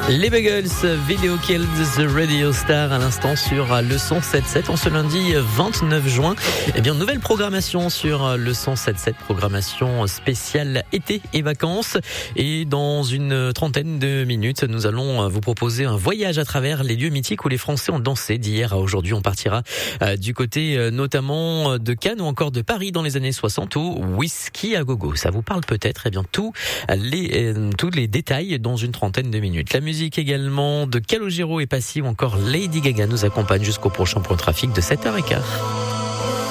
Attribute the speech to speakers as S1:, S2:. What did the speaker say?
S1: Les Buggles, Video Killed the Radio Star à l'instant sur le 107.7 en ce lundi 29 juin. Eh bien, nouvelle programmation sur le 107.7, programmation spéciale été et vacances. Et dans une trentaine de minutes, nous allons vous proposer un voyage à travers les lieux mythiques où les Français ont dansé d'hier à aujourd'hui. On partira du côté notamment de Cannes ou encore de Paris dans les années 60 où Whisky à gogo. Ça vous parle peut-être? Eh bien, tous les détails dans une trentaine de minutes. La musique également de Calogero et Passy ou encore Lady Gaga nous accompagne jusqu'au prochain point trafic de 7h15.